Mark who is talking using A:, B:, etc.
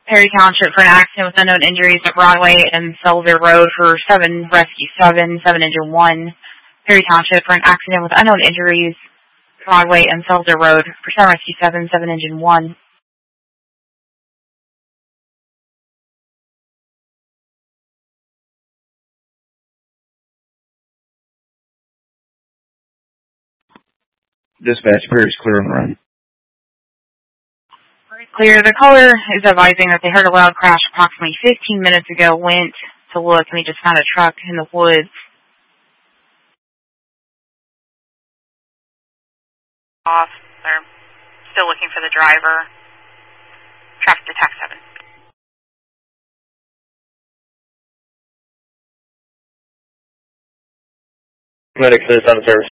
A: Perry Township for an accident with unknown injuries at Broadway and Selzer Road for 7 Rescue 7, 7 Engine 1. Perry Township for an accident with unknown injuries, Broadway and Selzer Road for 7 Rescue 7, 7 Engine 1.
B: Dispatch, Perry's clear on the run.
A: Clear. The caller is advising that they heard a loud crash approximately 15 minutes ago, went to look, and they just found a truck in the woods.
C: Off. They're still looking for the driver. Traffic to TAC 7.
D: Medic, this on service.